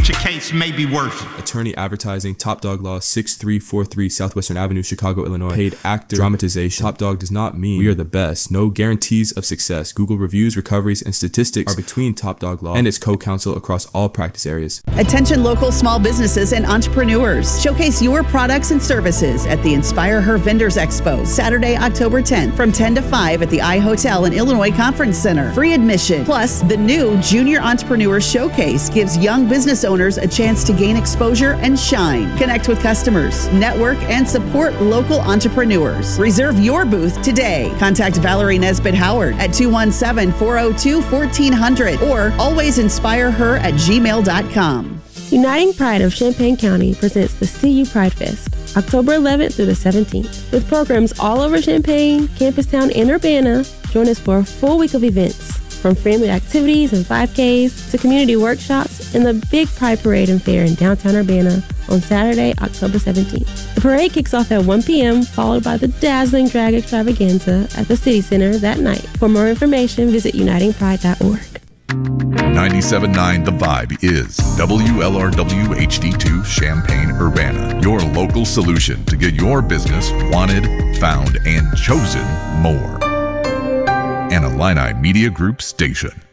your case may be worth it. Attorney Advertising, Top Dog Law, 6343 Southwestern Avenue, Chicago, Illinois. Paid actor, dramatization. Top Dog does not mean we are the best. No guarantees of success. Google reviews, recoveries, and statistics are between Top Dog Law and its co-counsel across all practice areas. Attention local small businesses and entrepreneurs. Showcase your products and services at the Inspire Her Vendors Expo, Saturday, October 10th from 10 to 5 at the iHotel in Illinois Conference Center. Free admission. Plus, the new Junior Entrepreneur Showcase gives young business owners a chance to gain exposure and shine. Connect with customers, network, and support local entrepreneurs. Reserve your booth today. Contact Valerie Nesbitt Howard at 217-402-1400 or alwaysinspireher@gmail.com. Uniting Pride of Champaign County presents the CU Pride Fest, October 11th through the 17th. With programs all over Champaign, Campustown, and Urbana, join us for a full week of events. From family activities and 5Ks to community workshops and the big Pride Parade and Fair in downtown Urbana on Saturday, October 17th. The parade kicks off at 1 p.m., followed by the dazzling drag extravaganza at the City Center that night. For more information, visit unitingpride.org. 97.9 The Vibe is WLRW HD2 Champaign-Urbana, your local solution to get your business wanted, found, and chosen more. An Illini Media Group station.